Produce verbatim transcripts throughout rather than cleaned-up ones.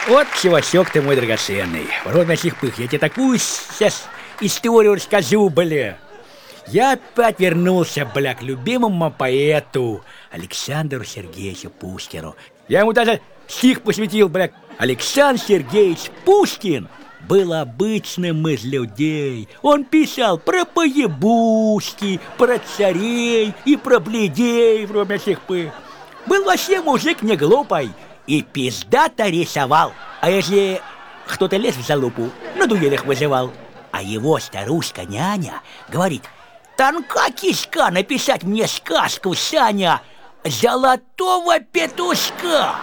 Вот чувачок ты мой драгоценный. Вроде пых, я тебе такую сейчас историю расскажу, бля. Я опять вернулся, бля, к любимому поэту Александру Сергеевичу Пушкину. Я ему даже стих посвятил, бля. Александр Сергеевич Пушкин был обычным из людей. Он писал про поебушки, про царей и про бледей, вроде всех пых. Был вообще мужик не глупый и пиздато рисовал. А если кто-то лез в залупу, на дуэлях вызывал. А его старушка-няня говорит: «Тонка кишка написать мне сказку, Саня, золотого петушка».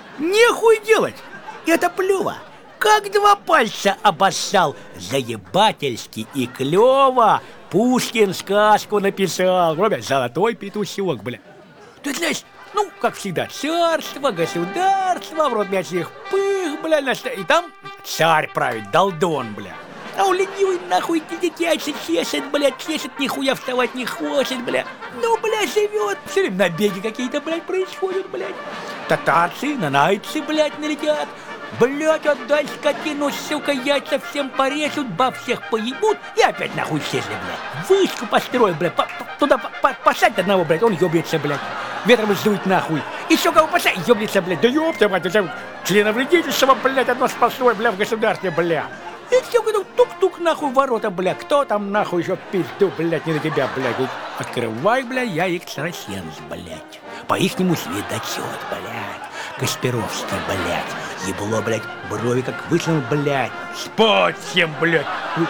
Нехуй делать, это плюво. Как два пальца обоссал. Заебательски и клёво Пушкин сказку написал. Вроде золотой петушок, бля. Ты знаешь, ну, как всегда, царство, государство, вроде всех пых, бля, и там царь правит, долдон, бля. А у ленивый нахуй яйца чешет, бля, чешет, нихуя вставать не хочет, бля. Ну, бля, живет. Все время набеги какие-то, блядь, происходят, блядь. Татарцы, нанайцы, блядь, налетят. Блядь, отдай скотину, сука, яйца всем порежут, баб всех поебут и опять нахуй исчезли, блядь. Вышку построил, блядь, по, по, туда по, по, посадь одного, блядь, он ёбнется, блядь. Ветром сдует нахуй. Еще кого посадь, ёбнется, блядь. Да ёб мать, это членовредительство, блядь, одно спасое, бля, в государстве, бля. И все, говорю, тук-тук, нахуй, ворота, бля. Кто там, нахуй, еще пизду, блядь, не на тебя, блядь. Открывай, бля, я экстрасенс, блядь. По-ихнему следачет, блядь. Касперовский, блядь. Ебло, блядь, брови как высунул, блядь. Спать всем, блядь.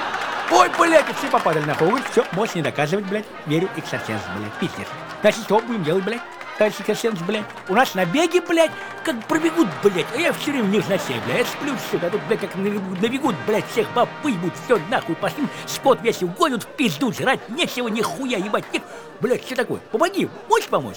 Ой, блядь, и все попадали нахуй. Ой, все, можешь не доказывать, блядь. Верю, экстрасенс, блядь, пиздец. Значит, что будем делать, блядь? Товарищ экстрасенс, блядь. У нас набеги, блядь, как пробегут, блядь. А я все время в них засей, блядь. Я сплю сюда, тут, блядь, как набегут, блядь, всех баб выебут, все нахуй, пошли. Скот весь угонят в пизду, жрать нечего, нихуя, ебать. Нет. Блядь, что такое? Помоги, можешь помочь?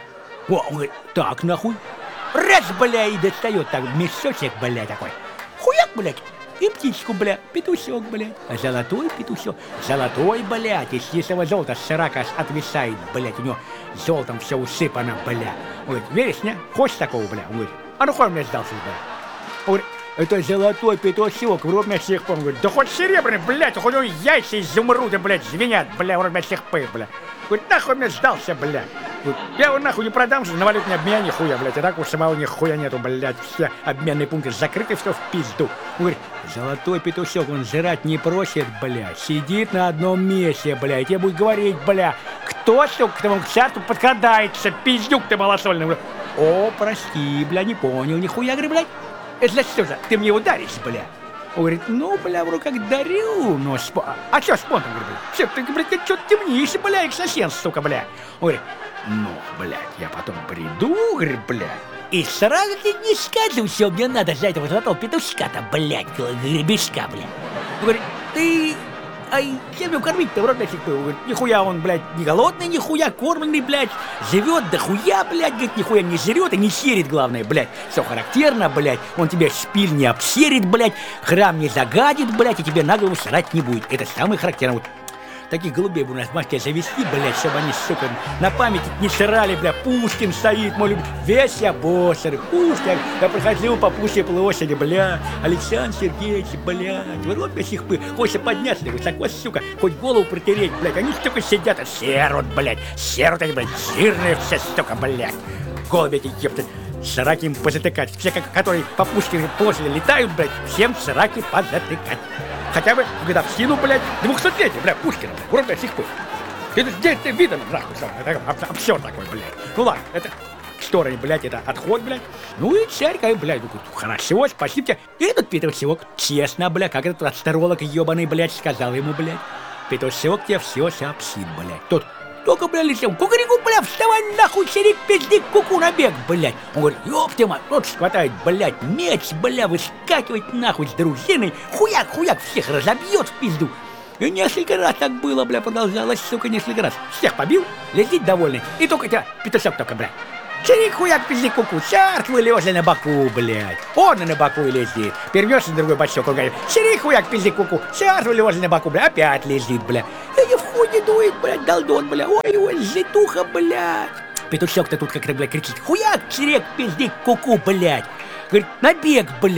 О, он говорит, так, нахуй. Раз, бля, и достает так мешочек, бля, такой. Хуяк, блядь. И птичку, бля, петушок, блядь. А золотой петушок. Золотой, блядь, из чистого золота сорока отвисает, блядь. У него золотом все усыпано, бля. Он говорит, веришь, не? Хочешь такого, бля? Он говорит, а ну хуй мне сдался, бля. Он говорит, это золотой петушок, в рот всех пом. Говорит, да хоть серебряный, блядь, хоть у него яйца изумруда, блядь, звенят, бля, в рот всех пых, бля. Говорит, нахуй мне сдался, бля. Я его нахуй не продам же, на валютный обмен нихуя, блядь. А так у самого нихуя нету, блядь. Все обменные пункты закрыты, все в пизду. Он говорит, золотой петушок, он жрать не просит, блядь. Сидит на одном месте, блядь. Я буду говорить, бля, кто, сука, к тому царству подкрадается, пиздюк ты малосольный, блядь. О, прости, бля, не понял, нихуя, говорю, блядь. Это значит, что же, ты мне ударишь, бля? Он говорит, ну, бля, вроде как дарю, но спо... А чё спонтом, говорю, бля? Все, ты, блядь, ты чё темнишь, бля, экстрасенс, сука, бля. Он говорит, ну, блядь, я потом приду, говорит, блядь, и сразу ты не скажу, что мне надо за этого золотого петушка-то, блядь, гребешка, блядь. Он говорит, ты... Ай, чем его кормить-то, вроде всех был? Говорит, нихуя он, блядь, не голодный, нихуя кормленный, блядь, живет до хуя, блядь, говорит, нихуя не жрет и не серит, главное, блядь. Все характерно, блядь, он тебе шпиль не обсерит, блядь, храм не загадит, блядь, и тебе на голову срать не будет. Это самое характерное. Вот таких голубей бы у нас в Москве завести, блядь, чтобы они, сука, на память не срали, бля. Пушкин стоит, мой любимый, весь я боссер, Пушкин. Я проходил по Пушкинской площади, бля, Александр Сергеевич, блядь, в рот до сих пор, хочется подняться высоко, сука, хоть голову протереть, блядь, они столько сидят, а серут, блядь, серут они, блядь, жирные все, сука, блядь, голуби эти, ебты, сраки им позатыкать, все, как, которые по Пушкинской площади летают, блядь, всем сраки позатыкать. Хотя бы в годовщину, блядь, двухсотлетия, блядь, Пушкина, блядь, урок до сих пор. Это здесь ты видно, нахуй, это обсер такой, блядь. Ну ладно, это к стороне, блядь, это отход, блядь. Ну и царь, блядь, ну хорошо, спасибо тебе. И этот петушок, честно, блядь, как этот астролог ебаный, блядь, сказал ему, блядь, петушок тебе все сообщит, блядь. Тот только, блядь, летел, кукареку, блядь, вставай нахуй, серик, пиздик, куку на бег, блядь. Он говорит, ёб ты мать, тот хватает, блядь, меч, блядь, выскакивает нахуй с дружиной, хуяк, хуяк, всех разобьет в пизду. И несколько раз так было, бля, продолжалось, сука, несколько раз. Всех побил, летит довольный, и только тебя, петушок только, блядь. Чирик, хуяк, пиздик, куку, царство лежа на боку, блядь. Он на боку и лезет. Перевёшься на другой бочок, он говорит, чирик, хуяк, пиздик, куку, царство лежа на боку, блядь, опять лезет, блядь. И не входит, дует, блядь, долдон, блядь, ой-ой, житуха, блядь. Петушок-то тут как-то, блядь, кричит, хуяк, чирик, пиздик, куку, блядь. Говорит, набег, блядь.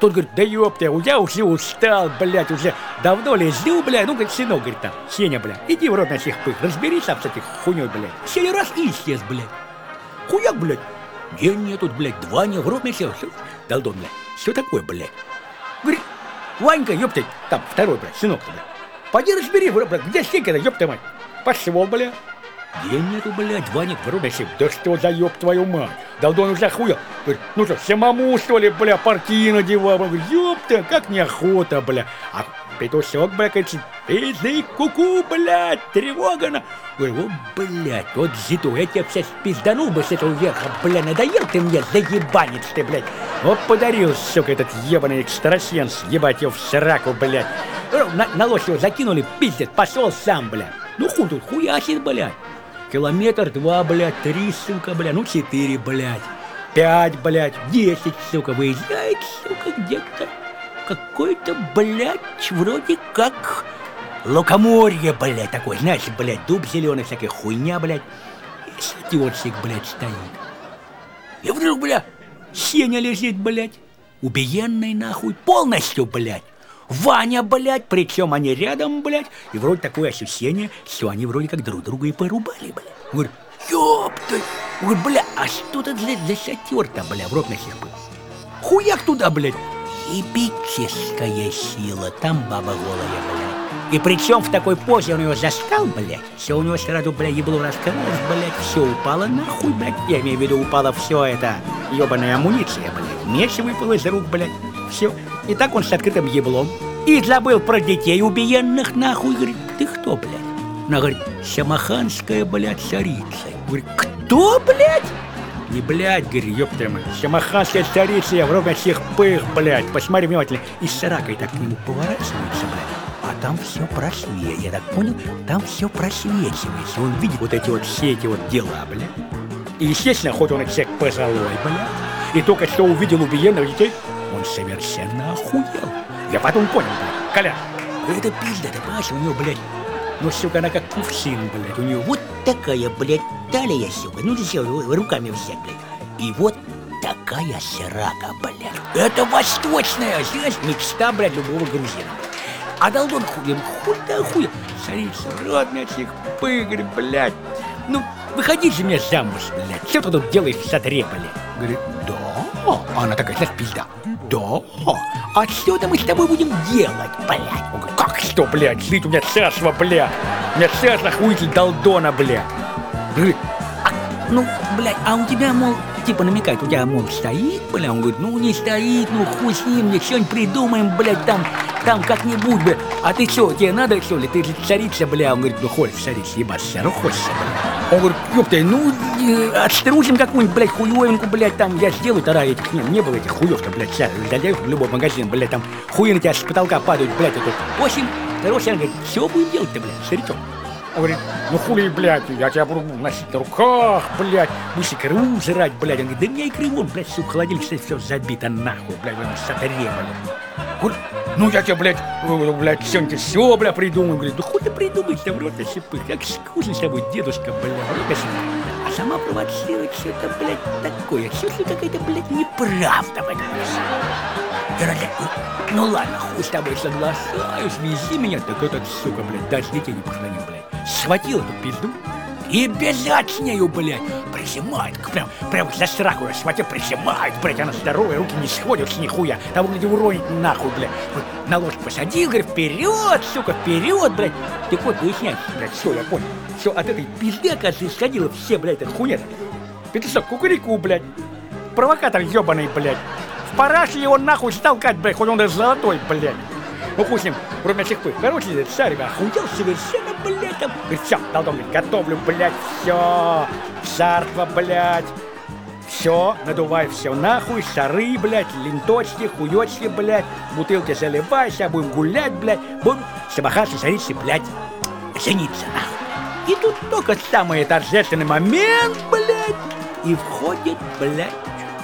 Тот говорит, да ёпта, я уже устал, блядь, уже давно лежу, блядь. Ну, говорит, сынок, говорит, там, Сеня, блядь, иди в рот на всех пых, разберись там с этих хуйней, блядь. Сеня раз и исчез, блядь. Хуяк, блядь. День нет тут, блядь, два не в рот на сел. Долдон, блядь, что такое, блядь? Говорит, Ванька, ёпта, там, второй, блядь, сынок-то, блядь. Пойди разбери, блядь, где Сенька-то, ёпта мать. Пошел, блядь. День нету, блядь, Ваня, в рот на сел. Да что за ёб твою мать? Долдон уже охуел. Говорит, ну что, самому, что ли, бля, порки надевал? Он говорит, ёпта, как неохота, бля. А петушок, бля, кричит, пизды, ку-ку, блядь, тревога на... Говорю, вот, блядь, вот зиту, я тебя сейчас пизданул бы с этого верха, бля, надоел ты мне, заебанец ты, блядь. Вот подарил, сука, этот ебаный экстрасенс, ебать его в сраку, блядь. На, на лошадь его закинули, пиздец, пошел сам, блядь. Ну хуй тут, хуясит, блядь. Километр, два, блядь, три, сука, блядь, ну четыре, блядь. Пять, блядь, десять, сука, выезжает, сука, где-то какой-то, блядь, вроде как лукоморье, блядь, такой, знаешь, блядь, дуб зеленый, всякая хуйня, блядь, и светёрчик, блядь, стоит. И вдруг, блядь, Сеня лежит, блядь, убиенный, нахуй, полностью, блядь. Ваня, блядь, причем они рядом, блядь, и вроде такое ощущение, что они вроде как друг друга и порубали, блядь. Говорю, ёпта, говорю, бля, а что это за, за шатер-то, бля, в рот на всех был? Хуяк туда, блядь. Ебическая сила, там баба голая, блядь. И причем в такой позе он ее застал, блядь, все у него сразу, блядь, ебло раскрылось, блядь, все упало нахуй, блядь. Я имею в виду, упало все это, ебаная амуниция, блядь. Меч выпал из рук, блядь, все. И так он с открытым еблом. И забыл про детей убиенных, нахуй, говорит, ты кто, блядь? Она говорит, Шамаханская, блядь, царица. Говорит, кто, блядь? Не, блядь, говорит, ёпта мать, Шамаханская царица, я в рот на всех пых, блядь. Посмотри внимательно. И с саракой так к нему поворачивается, блядь. А там все просвет, я так понял, там все просвечивается. Он видит вот эти вот, все эти вот дела, блядь. И, естественно, хоть он и человек позолой, блядь, и только что увидел убиенных детей, он совершенно охуел. Я потом понял, блядь, Коля, это пизда, ты понимаешь, у него, блядь, ну, сука, она как кувшин, блядь, у нее вот такая, блядь, талия, сука, ну, ты все, руками взять, блядь, и вот такая срака, блядь. Это восточная, знаешь, мечта, блядь, любого грузина. А Долдон хуем, хуй да хуй, царица, родная всех пыгрь, блядь. Ну, выходи же мне замуж, блядь, что ты тут делаешь в шатре, блядь? Говорит, да. А она такая, знаешь, пизда. Да. А что это мы с тобой будем делать, блядь? Он говорит, как что, блядь, жить у меня царство, блядь. У меня царство хуитель Долдона, блядь. Говорит, а, ну, блядь, а у тебя, мол, типа намекает, у тебя, мол, стоит, блядь? Он говорит, ну, не стоит, ну, хуй с ним, мне что-нибудь придумаем, блядь, там, там как-нибудь, блядь. А ты что, тебе надо, что ли? Ты же царица, блядь. Он говорит, ну, хочешь царица, ебаться, ну, хочется, блядь. Он говорит, ёпта, ну, э, отструсим какую-нибудь, блядь, хуёвинку, блядь, там, я сделаю, тогда этих, нет, не было этих хуёв-то, блядь, вся, залезь в любой магазин, блядь, там, хуи на тебя с потолка падают, блядь, это, восемь, короче, он говорит, все будем делать-то, блядь, старичок. Он говорит, ну, хули, блядь, я тебя буду носить на руках, блядь, будешь икру жрать, блядь. Он говорит, да у меня икры вон, блядь, сука, холодильник, кстати, все забито, нахуй, блядь, в этом шатаре, блядь. Говорит, ну, я тебе, блядь, блядь, сегодня все, блядь, придумаю. Говорит, ну, хуй ты придумаешь-то, в рот на щепых, как скучно с тобой, дедушка, блядь, в рот на щепых. А сама провоцирует что-то, блядь, такое, все-таки какая-то, блядь, неправда, блядь. Я говорю, ну, ладно, хуй с тобой соглашаюсь, вези меня, так этот, сука, блядь, даже детей не похоронил, блядь. Схватил эту пизду и бежать с нею, блядь, прижимает, прям, прям за сраку я схватил, прижимает, блядь, она здоровая, руки не сходят с нихуя, того, где уронить нахуй, блядь. Вот, на ложку посадил, говорит, вперед, сука, вперед, блядь. Так вот, выясняй, блядь, все, я понял. Все, от этой пизды, оказывается, исходило все, блядь, эта хуйня. Петушок, кукурику, блядь, провокатор ебаный, блядь. В параше его нахуй столкать, блядь, хоть он даже золотой, блядь. Ну, хуй с ним, вроде всех пых. Короче, этот царь, охуел совершенно, блядь, там. Говорит, все, Долдон, говорит, готовлю, блядь, все, царство, блядь. Все, надувай все нахуй, шары, блядь, ленточки, хуёчки, блядь, бутылки заливай, сейчас будем гулять, блядь, будем Шамаханской царицы, блядь, жениться, нахуй. И тут только самый торжественный момент, блядь, и входит, блядь,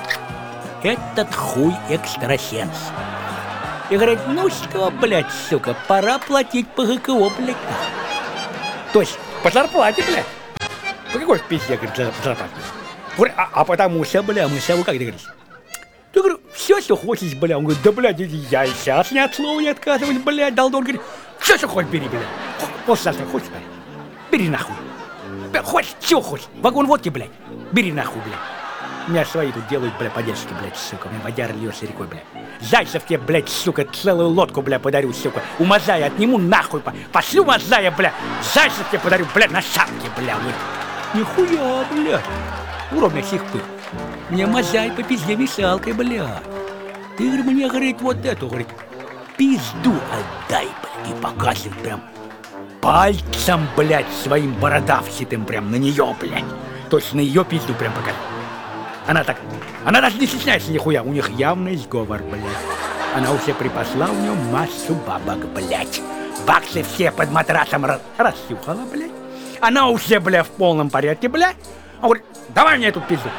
этот хуй экстрасенс. И говорит, ну что, блядь, сука, пора платить по ГКО, блядь. То есть по зарплате, блядь. По какой пизде, говорит, по зарплате? Говорит, а, а потому что, бля, мы с тобой как договорились? Я говорю, все, что хочешь, бля. Он говорит, да, блядь, я и сейчас ни от слова не отказываюсь, блядь. Долдон говорит, все, что хочешь, бери, блядь. Вот сейчас хочешь, блядь. Бери нахуй. Хочешь, чего хочешь. Вагон водки, блядь. Бери нахуй, блядь. У меня свои тут делают, бля, поддержки, блядь, сука. У меня водяр льется рекой, бля. Зайцев тебе, блядь, сука, целую лодку, бля, подарю, сука. У Мазая отниму нахуй, по... пошлю Мазая, бля. Зайцев тебе подарю, бля, на шапке, бля. Вот. Нихуя, бля. Уровня сих пых. Мне Мазай по пизде висалкой, бля. Ты, говорит, мне, говорит, вот эту, говорит, пизду отдай, бля. И показывает прям пальцем, блядь, своим бородавчатым прям на нее, блядь. То есть на ее пизду прям показывает. Она так, она даже не стесняется нихуя, у них явный сговор, блядь. Она уже припасла у нее массу бабок, блядь. Баксы все под матрасом раз, рассюхала, блядь. Она уже, бля, в полном порядке, блядь. Он говорит, давай мне эту пизду.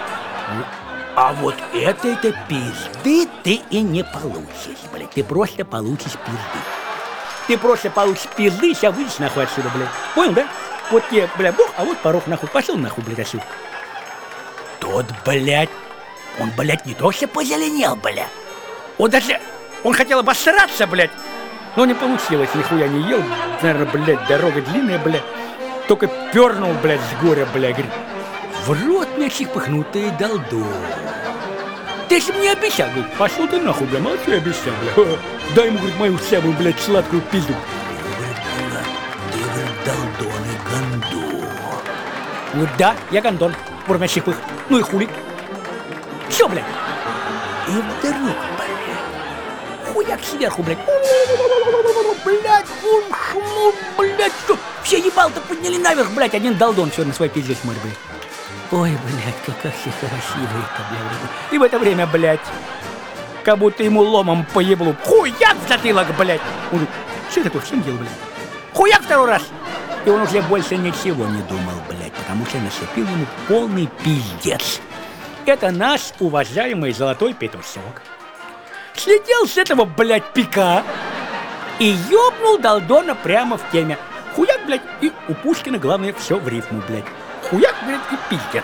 А вот этой-то пизды ты и не получишь, блядь. Ты просто получишь пизды. Ты просто получишь пизды, сейчас выйдешь нахуй отсюда, блядь. Понял, да? Вот тебе, бля, бог, а вот порог нахуй. Пошел нахуй, блядь, отсюда. Тот, блядь, он, блядь, не то что позеленел, блядь. Он даже, он хотел обосраться, блядь. Но не получилось, нихуя не ел. Наверное, блядь, дорога длинная, блядь. Только пернул, блядь, с горя, блядь. Говорит, в рот мне чихпыхнутый долдон. Ты же мне обещал, говорит, пошел ты нахуй, блядь, молчу, обещал, блядь. Дай ему, говорит, мою самую, блядь, сладкую пизду. Ты, говорит, долдон и гондон. Вот да, я гондон. Уровня чихпых. Ну и хули. Все, блядь. И вдруг, блядь, хуяк сверху, блядь. Блядь, шуму, блядь, что? Все ебал-то подняли наверх, блядь. Один долдон все на свой пиздец смотрит, блядь. Ой, блядь, какая все красивая-то, блядь. И в это время, блядь, как будто ему ломом по еблу. Хуяк в затылок, блядь. Он говорит, что такое, в чем дело, блядь? Хуяк второй раз. И он уже больше ничего не думал, блядь, потому что насыпил ему полный пиздец. Это наш уважаемый золотой петушок слетел с этого, блядь, пика и ёбнул долдона прямо в теме. Хуяк, блядь, и у Пушкина, главное, все в рифму, блядь. Хуяк, блядь, и пиздец.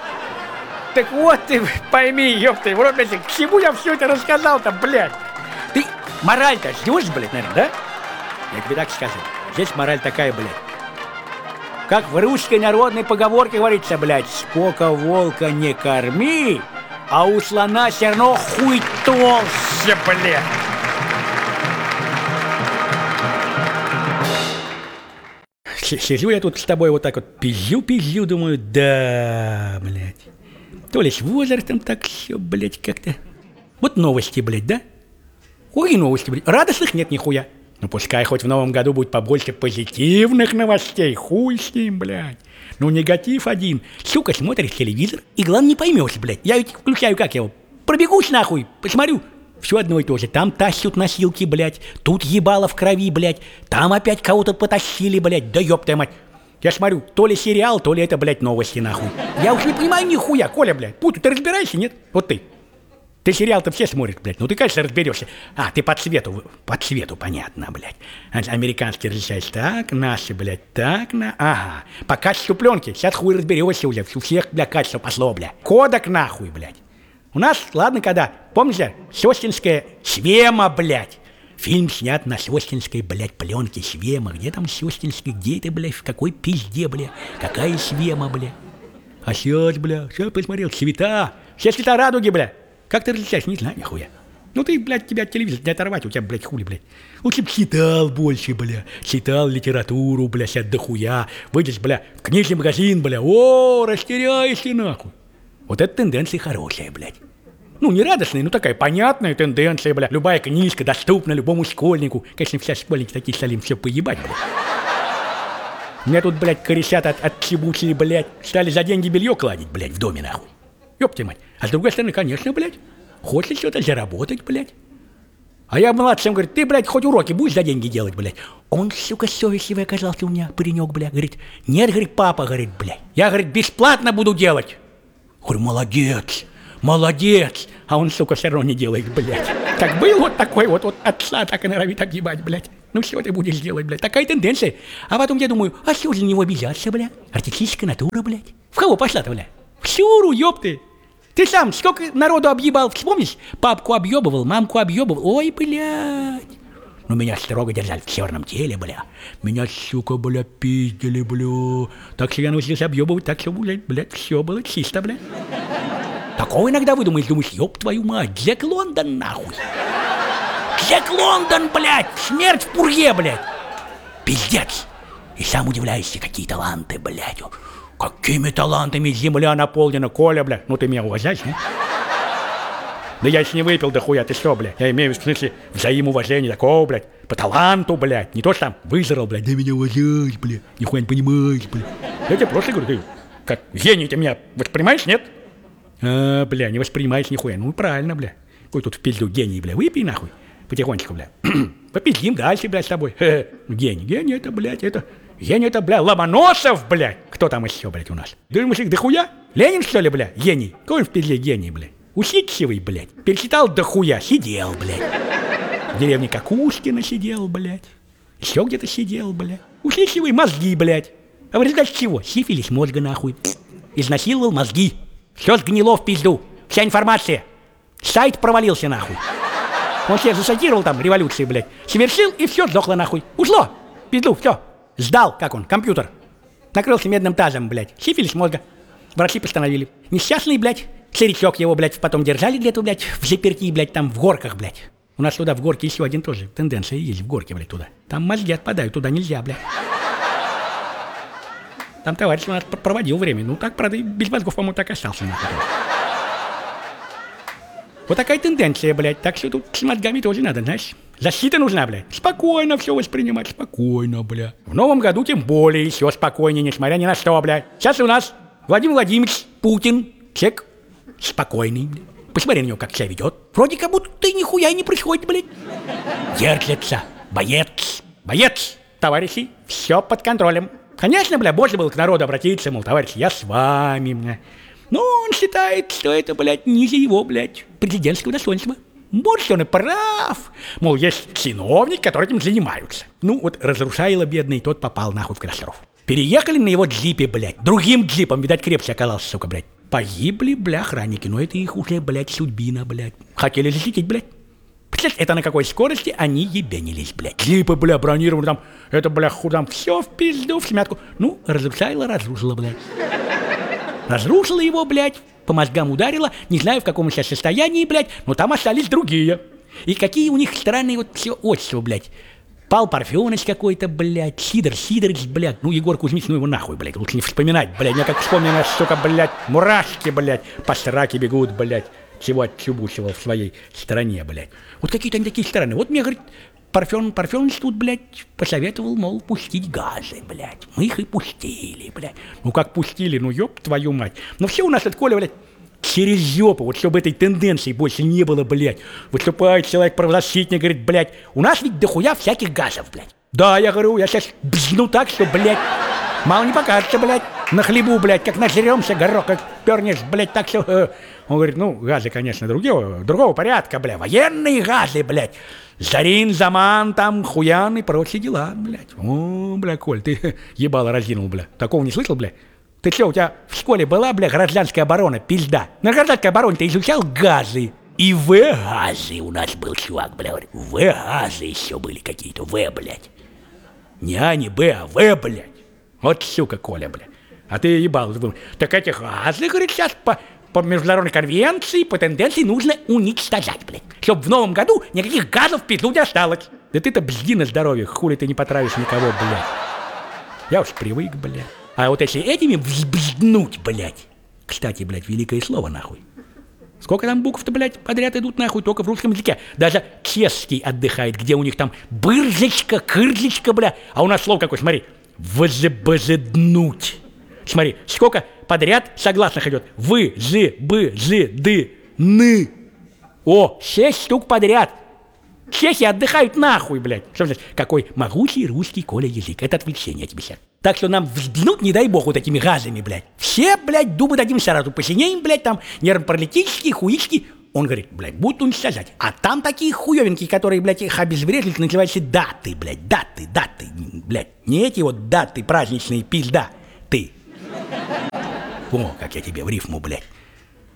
Так вот ты пойми, ёпты, в рот, блядь, к чему я все это рассказал-то, блядь? Ты мораль-то ждешь, блядь, наверное, да? Я тебе так скажу. Здесь мораль такая, блядь. Как в русской народной поговорке говорится, блядь, сколько волка не корми, а у слона все равно хуй толще, блядь. Сижу я тут с тобой вот так вот пизжу-пизжу, думаю, да, блядь. То ли с возрастом так все, блядь, как-то. Вот новости, блядь, да? Ой, новости, блядь. Радостных нет нихуя. Ну, пускай хоть в новом году будет побольше позитивных новостей. Хуй с ним, блядь. Ну, негатив один. Сука, смотришь телевизор, и главное не поймешь, блядь. Я ведь включаю, как я его, пробегусь нахуй, посмотрю. Все одно и то же. Там тащут носилки, блядь. Тут ебало в крови, блядь. Там опять кого-то потащили, блядь. Да ёб твою мать. Я смотрю, то ли сериал, то ли это, блядь, новости, нахуй. Я уж не понимаю нихуя. Коля, блядь, Путу, ты разбираешься, нет? Вот ты. Ты сериал-то все смотрят, блядь. Ну ты, конечно, разберешься. А, ты по цвету, по цвету, понятно, блядь. Американский различается так, наши, блядь, так, на... Ага. По качеству пленки. Сейчас хуй разберешься уже. У всех, блядь, качество пошло, блядь. Кодек, нахуй, блядь. У нас, ладно, когда, помните, Сёстинская Свема, блядь. Фильм снят на Сёстинской, блядь, пленке Свема. Где там Сёстинский? Где это, блядь, в какой пизде, блядь? Какая Свема, блядь? А сейчас, блядь, сейчас посмотрел, цвета. Все цвета радуги, блядь. Как ты различаешь? Не знаю, нихуя. Ну ты, блядь, тебя от телевизора не оторвать, у тебя, блядь, хули, блядь. Лучше б читал больше, бля. Читал литературу, бля, сейчас дохуя. Выйдешь, бля, в книжный магазин, бля. О, растеряешься, нахуй. Вот эта тенденция хорошая, блядь. Ну, не радостная, но такая понятная тенденция, бля. Любая книжка доступна любому школьнику. Конечно, все школьники такие стали им все поебать, блядь. Меня тут, блядь, корешат от, от чебучей, блядь. Стали за деньги белье кладить, блядь, в доме, нахуй. Ёпта мать. А с другой стороны, конечно, блядь, хочет что-то заработать, блядь. А я младшим, говорит, ты, блядь, хоть уроки будешь за деньги делать, блядь. Он, сука, совестливый оказался у меня, паренек, блядь. Говорит, нет, говорит, папа, говорит, блядь. Я, говорит, бесплатно буду делать. Говорю, молодец, молодец. А он, сука, все равно не делает, блядь. Так был вот такой вот, вот отца так и норовит огибать, блядь. Ну что ты будешь делать, блядь? Такая тенденция. А потом я думаю, а что за него обижаться, блядь? Артистическая натура, блядь. В кого пошла-то, блядь? В Сюру, ёпты. Ты сам сколько народу объебал, вспомнишь? Папку объебывал, мамку объебывал. Ой, блядь. Ну, меня строго держали в черном теле, бля. Меня, сука, бля, пиздили, бля. Так что я научился объебывать, так что, блядь, блядь, все было чисто, бля. Такого иногда выдумаешь, думаешь, ёб твою мать, Джек Лондон, нахуй. Джек Лондон, блядь, смерть в пурге, блядь. Пиздец. И сам удивляешься, какие таланты, блядь. Какими талантами земля наполнена, Коля, блядь. Ну, ты меня уважаешь, не? Да я еще не выпил дохуя, ты что, блядь? Я имею в смысле взаимоуважения такого, блядь, по таланту, блядь. Не то, что там вызрал, блядь, да меня уважаешь, блядь. Нихуя не понимаешь, блядь. Я тебе просто говорю, ты как гений ты меня воспринимаешь, нет? А, бля, не воспринимаешь нихуя. Ну, правильно, бля. Какой тут в пизду гений, бля. Выпей, нахуй. Потихонечку, бля. Попиздим дальше, блядь, с тобой. Хе-хе. Гений, гений это, блядь, это... Гений это, бля, Ломоносов, блядь. Кто там еще, блядь, у нас? Думаешь, их дохуя? Ленин, что ли, бля? Гений. Какой он в пизде гений, блядь? Усидчивый, блядь. Перечитал дохуя, сидел, блядь. В деревне Кокушкина сидел, блядь. Еще где-то сидел, блядь. Усидчивый, мозги, блядь. А в результате чего? Сифилис мозга, нахуй. Изнасиловал мозги. Все сгнило в пизду. Вся информация. Сайт провалился, нахуй. Он себя засадировал там, революции, блядь. Совершил, и все, сдохло, нахуй. Ушло. Пизду, все. Сдал, как он, компьютер. Накрылся медным тазом, блядь. Сифилис мозга. Врачи постановили. Несчастный, блядь. Старичок его, блядь, потом держали где-то, блядь, в заперти, блядь, там, в горках, блядь. У нас туда, в горке, еще один тоже тенденция есть, в горке, блядь, туда. Там мозги отпадают, туда нельзя, блядь. Там товарищ у нас проводил время. Ну, так, правда, без мозгов, по-моему, так и остался, нахуй. Вот такая тенденция, блядь. Так что тут с мозгами тоже надо, знаешь. Защита нужна, блядь. Спокойно все воспринимать, спокойно, блядь. В новом году тем более еще спокойнее, несмотря ни на что, блядь. Сейчас у нас Владимир Владимирович Путин, человек спокойный, блядь. Посмотри на него, как себя ведет. Вроде как будто ты нихуя не происходит, блядь. Держится. Боец. Боец. Товарищи, все под контролем. Конечно, бля, можно было к народу обратиться, мол, товарищи, я с вами, бля. Но он считает, что это, блядь, ниже его, блядь, президентского достоинства. Может, он и прав. Мол, есть чиновники, которые этим занимаются. Ну, вот разрушайло бедный, тот попал нахуй в катастрофу. Переехали на его джипе, блядь. Другим джипом, видать, крепче оказался, сука, блядь. Погибли, бля, охранники, но это их уже, блядь, судьбина, блядь. Хотели защитить, блядь. Представляете, это на какой скорости они ебенились, блядь. Джипы, бля, бронированы там, это, бля, худам, все в пизду, в смятку. Ну, разрушайло, разрушило, блядь. Разрушило его, блядь, по мозгам ударило, не знаю, в каком сейчас состоянии, блядь, но там остались другие. И какие у них странные вот все отчества, блядь. Пал Парфенович какой-то, блядь, Сидор Сидорович, блядь, ну, Егор Кузьмич, ну, его нахуй, блядь, лучше не вспоминать, блядь, я как вспомню, сука, блядь, мурашки, блядь, по сраке бегут, блядь, чего отчебучивал в своей стране, блядь. Вот какие-то они такие странные. Вот мне, говорит, Парфен, Парфенович тут, блядь, посоветовал, мол, пустить газы, блядь. Мы их и пустили, блядь. Ну, как пустили, ну, ёб твою мать. Ну, все у нас от Коля, блядь, через жопу, вот чтобы этой тенденции больше не было, блядь. Выступает человек-правозащитник, говорит, блядь, у нас ведь дохуя всяких газов, блядь. Да, я говорю, я сейчас бзну так, что, блядь, мало не покажется, блядь. На хлебу, блядь, как нажремся, горох, как пернешь, блядь, так все. Э. Он говорит, ну, газы, конечно, другого, другого порядка, блядь, военные газы, блядь. Зарин, Заман, там, Хуян и прочие дела, блядь. О, бля, Коль, ты ебало разинул, бля. Такого не слышал, бля? Ты что, у тебя в школе была, бля, гражданская оборона, пизда? На гражданской обороне ты изучал газы. И В-газы у нас был чувак, бля, В-газы еще были какие-то, В, блядь. Не А, не Б, а В, блядь. Вот сука, Коля, блядь. А ты ебал, так эти газы, говорит, сейчас по... По международной конвенции, по тенденции нужно уничтожать, блядь. Чтоб в новом году никаких газов в пизду не осталось. Да ты-то бзди на здоровье, хули ты не потравишь никого, блядь. Я уж привык, блядь. А вот если этими взбзднуть, блядь. Кстати, блядь, великое слово, нахуй. Сколько там букв-то, блядь, подряд идут, нахуй, только в русском языке. Даже чешский отдыхает, где у них там бырзочка, кырзочка, бля. А у нас слово какое, смотри. Взбзднуть. Смотри, сколько подряд согласных идет. Вы, зы, бы, зы, ды, ны. О, шесть штук подряд. Чехи отдыхают нахуй, блядь. Что значит? Какой могучий русский, Коля, язык. Это отвлечение от тебя сейчас. Так что нам взбнуть, не дай бог, вот этими газами, блядь. Все, блядь, думы дадим сразу. Посинеем, блядь, там нервно-паралитические, хуички. Он говорит, блядь, будут уничтожать. А там такие хуёвенькие, которые, блядь, их обезврежили, называются даты, блядь, даты, даты, блядь. Не эти вот даты праздничные, пизда, ты. О, как я тебе в рифму, блядь.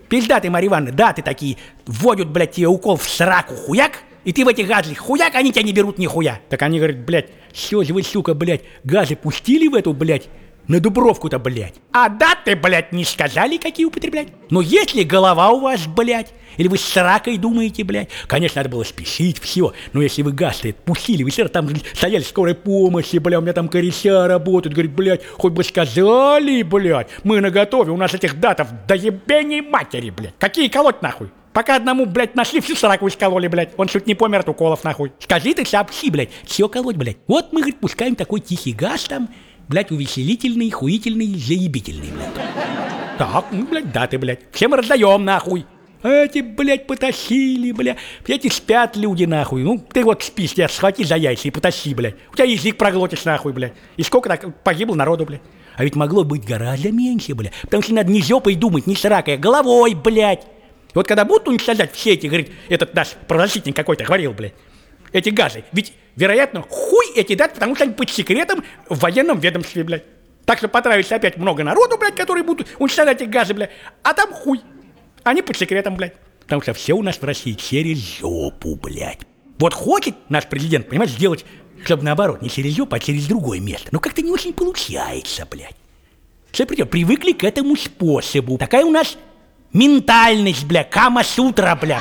Пиздатый, Марья Ивановна, даты такие. Вводят, блядь, тебе укол в сраку, хуяк. И ты в эти газы хуяк, они тебя не берут нихуя. Так они говорят, блядь, все же вы, сука, блядь, газы пустили в эту, блядь, на Дубровку-то, блядь. А даты, блядь, не сказали, какие употреблять. Но если голова у вас, блядь, или вы с сракой думаете, блядь, конечно, надо было спешить, все. Но если вы газ-то пустили, вы все там стояли в скорой помощи, бля, у меня там кореся работают, говорит, блядь, хоть бы сказали, блядь, мы наготове, у нас этих датов до ебени матери, блядь. Какие колоть нахуй? Пока одному, блядь, нашли, всю сраку искололи, блядь. Он чуть не помер от уколов, нахуй. Скажи ты, сообщи, блядь, все колоть, блядь. Вот мы, говорит, пускаем такой тихий газ там, блядь, увеселительный, хуительный, заебительный, блядь. Так, ну, блядь, даты, блядь. Всем раздаем, нахуй. Эти, блядь, потащили, блядь. Эти спят люди, нахуй. Ну, ты вот спишь, тебя схвати за яйца и потащи, блядь. У тебя язык проглотишь, нахуй, блядь. И сколько так погибло народу, блядь. А ведь могло быть гораздо меньше, блядь. Потому что надо не жопой думать, не сракой, а головой, блядь. И вот когда будут уничтожать все эти, говорит, этот наш правозащитник какой-то говорил, блядь, эти газы, ведь, вероятно, хуй эти даты, потому что они под секретом в военном ведомстве, блядь. Так что потравится опять много народу, блядь, которые будут уничтожать эти газы, блядь, а там хуй. Они под секретом, блядь. Потому что все у нас в России через жопу, блядь. Вот хочет наш президент, понимаешь, сделать, чтобы наоборот, не через жопу, а через другое место. Но как-то не очень получается, блядь. Все придет, привыкли к этому способу. Такая у нас ментальность, бля, Кама-сутра, бля.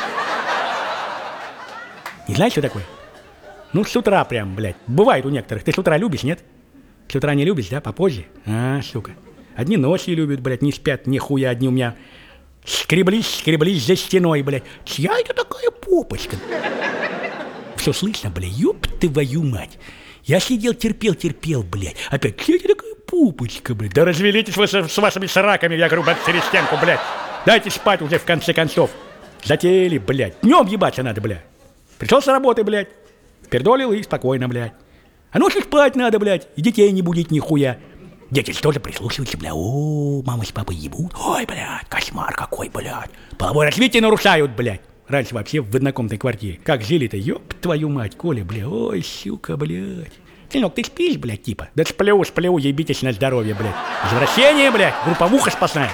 Не знаешь, что такое? Ну, с утра прям, блядь. Бывает у некоторых. Ты с утра любишь, нет? С утра не любишь, да? Попозже? А, сука. Одни ночью любят, блядь, не спят, нихуя. Одни у меня скреблись, скреблись за стеной, блядь. Чья это такая попочка? Все слышно, блядь? Ёб твою мать. Я сидел, терпел, терпел, блядь. Опять, чья это такая попочка, блядь? Да развелитесь вы с, с вашими сраками, я говорю, блядь, через стенку, блядь. Дайте спать уже, в конце концов. Затеяли, блядь. Днем ебаться надо, блядь. Пришел с работы, блядь. Пердолил и спокойно, блядь. А ночью спать надо, блядь. И детей не будить нихуя. Дети тоже прислушиваются, блядь. О, мама с папой ебут. Ой, блядь, кошмар какой, блядь. Половое развитие нарушают, блядь. Раньше вообще в однокомнатной квартире. Как жили-то, ёб твою мать, Коля, блядь. Ой, сука, блядь. Сынок, ты спишь, блядь, типа? Да сплю, сплю, ебитесь на здоровье, блядь. Возвращение, блядь. Групповуха спасная.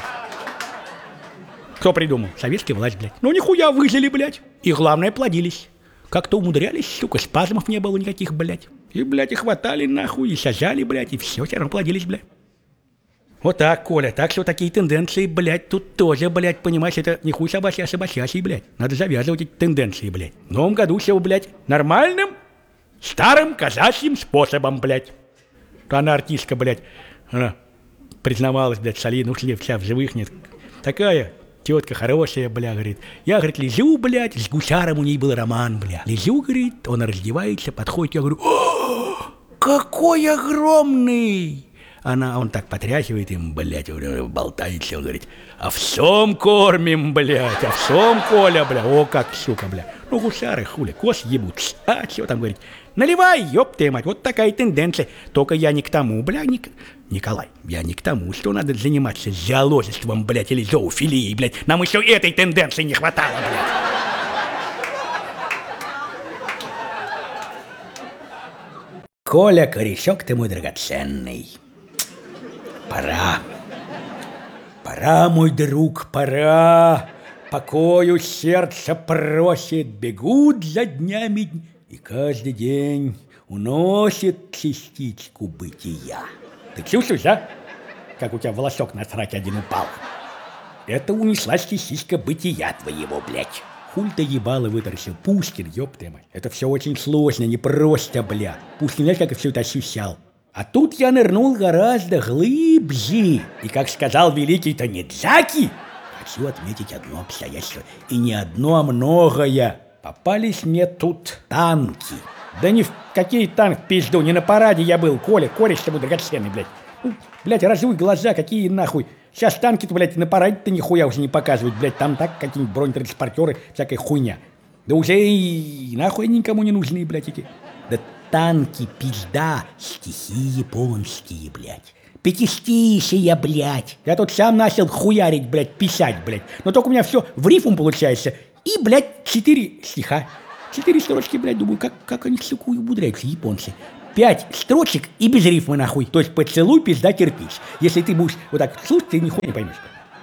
Кто придумал? Советская власть, блядь. Ну нихуя выжили, блядь. И главное, плодились. Как-то умудрялись, сука, спазмов не было никаких, блядь. И, блядь, и хватали нахуй, и сажали, блядь, и все, все равно плодились, блядь. Вот так, Коля, так что такие тенденции, блядь, тут тоже, блядь, понимаешь, это не хуй собачий, а собачащий, блядь. Надо завязывать эти тенденции, блядь. В новом году все, блядь, нормальным, старым казачьим способом, блядь. Она артистка, блядь, она признавалась, блядь, солидно, ушли вся в живых, нет. Такая тетка хорошая, бля, говорит. Я, говорит, лежу, блядь, с гусаром у ней был роман, бля. Лежу, говорит, он раздевается, подходит, я говорю, о, какой огромный! Она, он так потряхивает им, блядь, болтается, он говорит, овсом кормим, блядь, овсом, Коля, бля, о, как, сука, бля. Ну, гусары, хули, кос ебут, а, что там, говорит, наливай, ёб ты мать, вот такая тенденция. Только я не к тому, бля, не к... Николай, я не к тому, что надо заниматься зоологичеством, блядь, или зоофилией, блядь. Нам еще этой тенденции не хватало, блядь. Коля, корешок ты мой драгоценный. Пора. Пора, мой друг, пора. Покою сердце просит, бегут за днями, и каждый день уносит частичку бытия. Ты чувствуешь, да? Как у тебя волосок на сраке один упал. Это унеслась частичка бытия твоего, блядь. Хуль ты ебало вытаращил, Пушкин, ёб ты мать. Это все очень сложно, непросто, блядь. Пушкин, знаешь, как все это ощущал? А тут я нырнул гораздо глубже. И, как сказал великий Танидзаки, хочу отметить одно обстоятельство. И не одно, а многое. Попались мне тут танки. Да ни в какие танки, пизду, не на параде я был, Коля, кореш с тобой драгоценный, блядь. Ну, блядь, разуй глаза, какие нахуй. Сейчас танки-то, блядь, на параде-то нихуя уже не показывают, блядь, там так какие-нибудь бронетранспортеры, всякая хуйня. Да уже и нахуй никому не нужны, блядь, эти. Да танки, пизда, стихи японские, блядь. Пятистишие, блядь. Я тут сам начал хуярить, блядь, писать, блядь. Но только у меня все в рифму получается. И, блядь, четыре стиха. Четыре строчки, блядь, думаю, как, как они, сука, умудряются, японцы. Пять строчек и без рифмы, нахуй. То есть поцелуй, пизда, кирпич. Если ты будешь вот так слушать, ты нихуя не поймешь.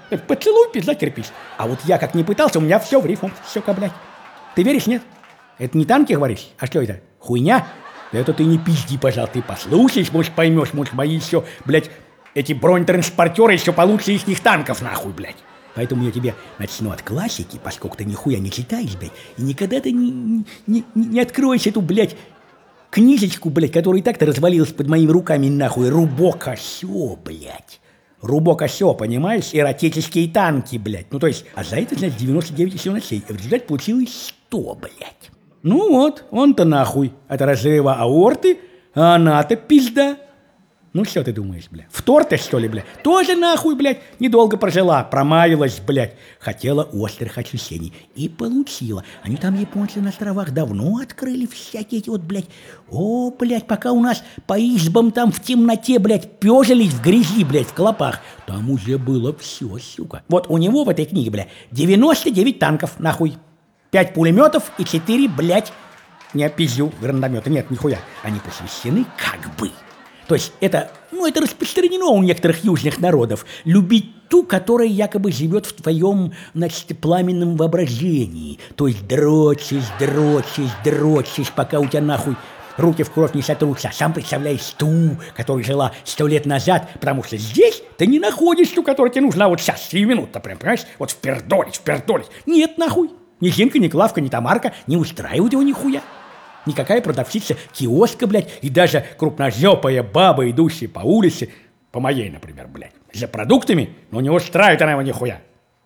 Поцелуй, пизда, кирпич. А вот я как не пытался, у меня все в рифму, сука, блядь. Ты веришь, нет? Это не танки, говоришь? А что это? Хуйня? Это ты не пизди, пожалуйста, ты послушаешь, может, поймешь, может, мои еще, блядь, эти бронетранспортеры еще получше их них танков, нахуй, блядь. Поэтому я тебе начну от классики, поскольку ты нихуя не читаешь, блядь, и никогда ты не, не, не, не откроешь эту, блядь, книжечку, блядь, которая и так-то развалилась под моими руками, нахуй, Рубок Осё, блядь. Рубок Осё, понимаешь? Эротические танки, блядь. Ну, то есть, а за это, значит, девяносто девять еще на сей. В результате получилось сто, блядь. Ну вот, он-то нахуй от разрыва аорты, а она-то пизда. Ну, что ты думаешь, блядь? Втор-то, что ли, блядь? Тоже нахуй, блядь, недолго прожила, промаялась, блядь. Хотела острых ощущений. И получила. Они там, японцы, на островах давно открыли всякие эти вот, блядь. О, блядь, пока у нас по избам там в темноте, блядь, пёжились в грязи, блядь, в клопах. Там уже было все, сука. Вот у него в этой книге, блядь, девяносто девять танков, нахуй. пять пулеметов и четыре, блядь, не пизю, гранатомета. Нет, нихуя. Они посвящены как бы. То есть это, ну, это распространено у некоторых южных народов. Любить ту, которая якобы живет в твоем, значит, пламенном воображении. То есть дрочишь, дрочишь, дрочишь, пока у тебя нахуй руки в кровь не сотрутся. Сам представляешь ту, которая жила сто лет назад, потому что здесь ты не находишь ту, которая тебе нужна вот сейчас, сию минуту, прям, понимаешь? Вот впердолить, впердолить. Нет, нахуй. Ни Зинка, ни Клавка, ни Тамарка не устраивают его нихуя. Никакая продавщица киоска, блядь, и даже крупножопая баба, идущая по улице, по моей, например, блядь, за продуктами, но не устраивает она его нихуя.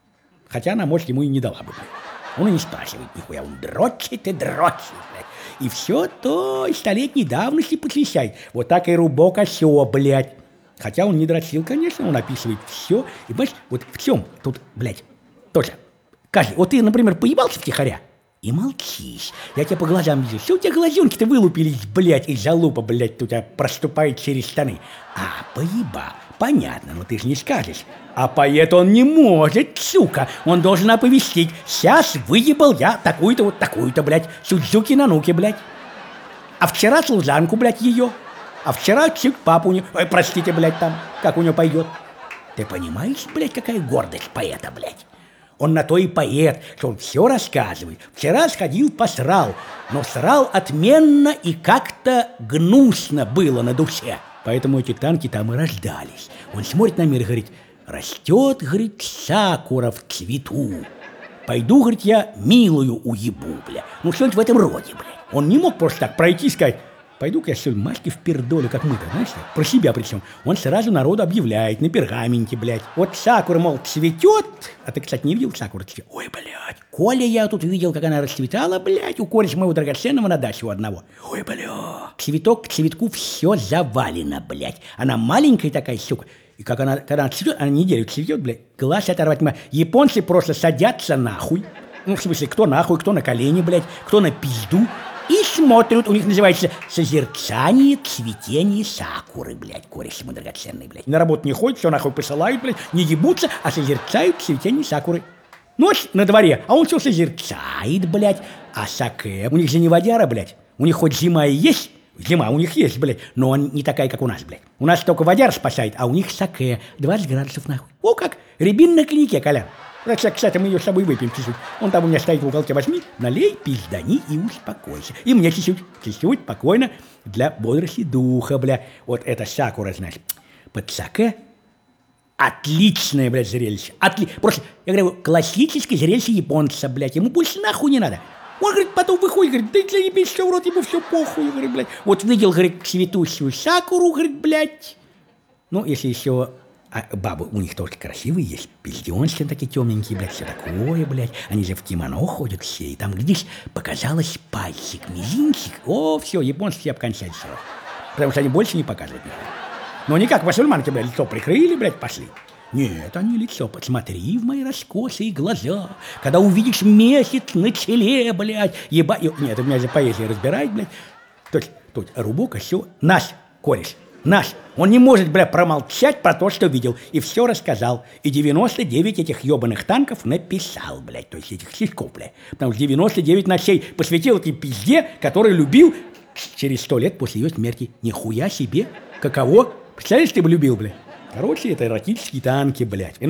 Хотя она, может, ему и не дала бы, блядь. Он и не спрашивает нихуя, он дрочит и дрочит, блядь. И все то столетней давности посвящает. Вот так и Рубок Осё, блядь. Хотя он не дрочил, конечно, он описывает все. И, понимаешь, вот в чем тут, блядь, тоже. Каждый, вот ты, например, поебался втихаря и молчишь. Я тебя по глазам вижу. Все у тебя глазенки-то вылупились, блядь, и залупа, блядь, у тебя проступает через штаны. А, поеба, понятно, но ты же не скажешь. А поэт он не может, сука. Он должен оповестить. Сейчас выебал я такую-то вот такую-то, блядь, Судзуки Нануки, блядь. А вчера служанку, блядь, ее. А вчера чик папу у нее. Ой, простите, блядь, там, как у нее пойдет. Ты понимаешь, блядь, какая гордость поэта, блядь? Он на то и поэт, что он все рассказывает. Вчера сходил, посрал, но срал отменно и как-то гнусно было на душе. Поэтому эти танки там и рождались. Он смотрит на мир и говорит: растет, говорит, сакура в цвету. Пойду, говорит, я милую уебу, бля. Ну что-нибудь в этом роде, бля. Он не мог просто так пройти и сказать: пойду-ка я сегодня Машке в пердоле, как мы-то, знаешь, про себя причем. Он сразу народу объявляет на пергаменте, блядь. Вот сакура, мол, цветет. А ты, кстати, не видел сакуру? Ой, блядь, Коля, я тут видел, как она расцветала, блядь, у кореша моего драгоценного на даче у одного. Ой, блядь. Цветок к цветку все завалено, блядь. Она маленькая такая, сука. И как она, когда она цветет, она неделю цветет, блядь, глаз оторвать. Японцы просто садятся нахуй. Ну, в смысле, кто нахуй, кто на колени, блядь, кто на пизду. И смотрят, у них называется созерцание цветения сакуры, блядь, кореш ему драгоценный, блядь. На работу не ходят, все нахуй посылают, блядь, не ебутся, а созерцают цветение сакуры. Ночь на дворе, а он все созерцает, блядь. А саке, у них же не водяра, блядь. У них хоть зима и есть, зима у них есть, блядь, но он не такая, как у нас, блядь. У нас только водяр спасает, а у них саке, двадцать градусов нахуй. О как, рябин на клинике, Коля. Кстати, мы ее с собой выпьем чуть-чуть. Он там у меня стоит в уголке, возьми, налей, пиздани и успокойся. И мне чуть-чуть, чуть-чуть, спокойно, для бодрости духа, бля. Вот это сакура, значит, под саке. Отличное, блядь, зрелище. Отли... Просто, я говорю, классическое зрелище японца, блядь. Ему больше нахуй не надо. Он, говорит, потом выходит, говорит, да заебись, все в рот, ему все похуй, говорит, блядь. Вот видел, говорит, цветущую сакуру, говорит, блядь. Ну, если еще... А бабы у них тоже красивые есть, пизденцы такие темненькие, блядь, все такое, блядь. Они же в кимоно ходят все, и там, глядишь, показалось пальчик, мизинчик. О, все, японцы тебя обкончали сразу. Потому что они больше не показывают никого. Но не как мусульманки, блядь, лицо прикрыли, блядь, пошли. Нет, они лицо, посмотри в мои раскосые глаза. Когда увидишь месяц на челе, блядь, еба... Нет, у меня же поэзия разбирает, блядь. То есть, тут Рубок Осё, наш кореш. Наш, он не может, бля, промолчать про то, что видел. И все рассказал. И девяносто девять этих ебаных танков написал, блядь. То есть этих сиськов, блядь. Потому что девяносто девять ночей посвятил этой пизде, который любил через сто лет после ее смерти. Нихуя себе. Каково? Представляешь, ты бы любил, блядь? Короче, это эротические танки, блядь.